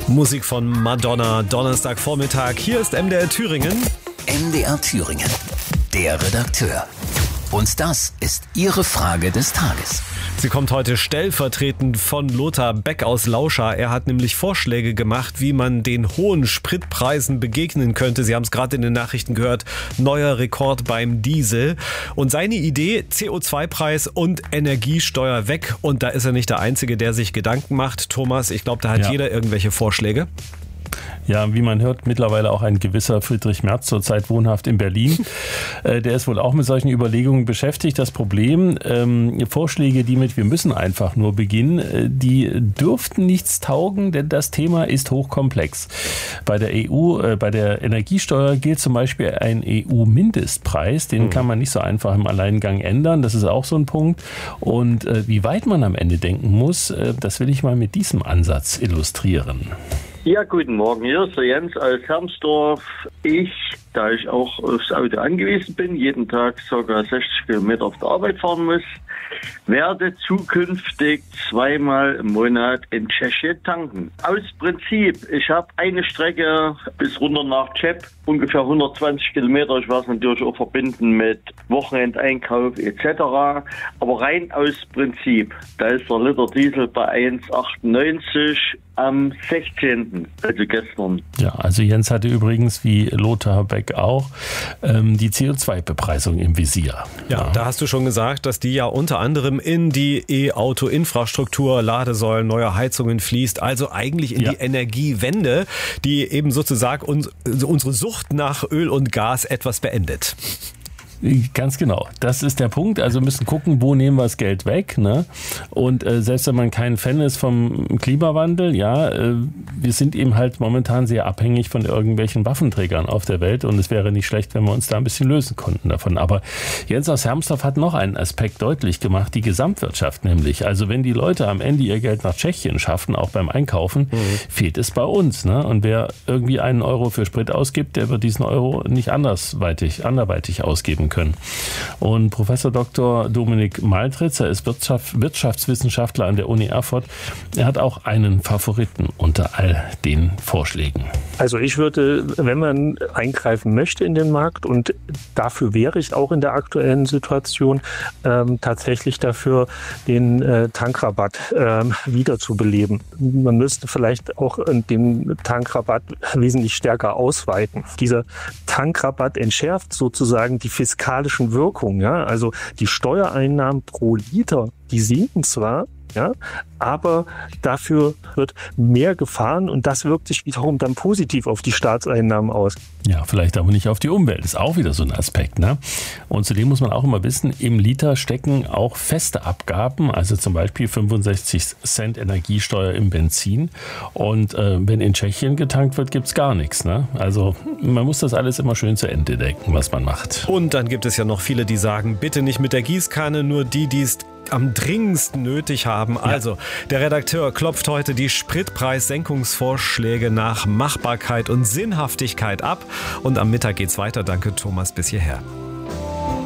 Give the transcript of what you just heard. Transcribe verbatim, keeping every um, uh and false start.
Musik von Madonna, Donnerstagvormittag. Hier ist M D R Thüringen. M D R Thüringen, der Redakteur. Und das ist Ihre Frage des Tages. Sie kommt heute stellvertretend von Lothar Beck aus Lauscha. Er hat nämlich Vorschläge gemacht, wie man den hohen Spritpreisen begegnen könnte. Sie haben es gerade in den Nachrichten gehört. Neuer Rekord beim Diesel. Und seine Idee, C O zwei Preis und Energiesteuer weg. Und da ist er nicht der Einzige, der sich Gedanken macht. Thomas, ich glaube, da hat ja. jeder irgendwelche Vorschläge. Ja, wie man hört, mittlerweile auch ein gewisser Friedrich Merz, zurzeit wohnhaft in Berlin. äh, der ist wohl auch mit solchen Überlegungen beschäftigt. Das Problem, ähm, Vorschläge, die mit wir müssen einfach nur beginnen, äh, die dürften nichts taugen, denn das Thema ist hochkomplex. Bei der E U, äh, bei der Energiesteuer gilt zum Beispiel ein E U-Mindestpreis. Den mhm. kann man nicht so einfach im Alleingang ändern. Das ist auch so ein Punkt. Und äh, wie weit man am Ende denken muss, äh, das will ich mal mit diesem Ansatz illustrieren. Ja, guten Morgen, hier ist der Jens aus Hermsdorf. Ich, da ich auch aufs Auto angewiesen bin, jeden Tag ca. sechzig Kilometer auf der Arbeit fahren muss, werde zukünftig zweimal im Monat in Tschechien tanken. Aus Prinzip, ich habe eine Strecke bis runter nach Cheb, ungefähr hundertzwanzig Kilometer. Ich werde es natürlich auch verbinden mit Wochenendeinkauf et cetera. Aber rein aus Prinzip, da ist der Liter Diesel bei eins Komma achtundneunzig am sechzehnten, also gestern. Ja, also Jens hatte übrigens, wie Lothar Beck auch, ähm, die C O zwei Bepreisung im Visier. Ja, ja, da hast du schon gesagt, dass die ja unter anderem in die E-Auto-Infrastruktur, Ladesäulen, neue Heizungen fließt, also eigentlich in ja. die Energiewende, die eben sozusagen uns, unsere Sucht nach Öl und Gas etwas beendet. Ganz genau, das ist der Punkt. Also müssen gucken, wo nehmen wir das Geld weg, ne? Und äh, selbst wenn man kein Fan ist vom Klimawandel, ja, äh, wir sind eben halt momentan sehr abhängig von irgendwelchen Waffenträgern auf der Welt und es wäre nicht schlecht, wenn wir uns da ein bisschen lösen konnten davon. Aber Jens aus Hermsdorf hat noch einen Aspekt deutlich gemacht, die Gesamtwirtschaft nämlich. Also wenn die Leute am Ende ihr Geld nach Tschechien schaffen, auch beim Einkaufen, mhm. fehlt es bei uns, ne? Und wer irgendwie einen Euro für Sprit ausgibt, der wird diesen Euro nicht andersweitig, anderweitig ausgeben können. Und Professor Doktor Dominik Maltritz, er ist Wirtschaft, Wirtschaftswissenschaftler an der Uni Erfurt, er hat auch einen Favoriten unter all den Vorschlägen. Also ich würde, wenn man eingreifen möchte in den Markt, und dafür wäre ich auch in der aktuellen Situation, ähm, tatsächlich dafür, den äh, Tankrabatt äh, wiederzubeleben. Man müsste vielleicht auch äh, den Tankrabatt wesentlich stärker ausweiten. Dieser Tankrabatt entschärft sozusagen die fiskalischen Wirkungen. Ja? Also die Steuereinnahmen pro Liter, die sinken zwar, ja, aber dafür wird mehr gefahren und das wirkt sich wiederum dann positiv auf die Staatseinnahmen aus. Ja, vielleicht aber nicht auf die Umwelt. Ist auch wieder so ein Aspekt, ne? Und zudem muss man auch immer wissen, im Liter stecken auch feste Abgaben, also zum Beispiel fünfundsechzig Cent Energiesteuer im Benzin. Und äh, wenn in Tschechien getankt wird, gibt's gar nichts, ne? Also man muss das alles immer schön zu Ende denken, was man macht. Und dann gibt es ja noch viele, die sagen, bitte nicht mit der Gießkanne, nur die, die es am dringendsten nötig haben. Ja. Also, der Redakteur klopft heute die Spritpreissenkungsvorschläge nach Machbarkeit und Sinnhaftigkeit ab. Und am Mittag geht's weiter. Danke, Thomas, bis hierher.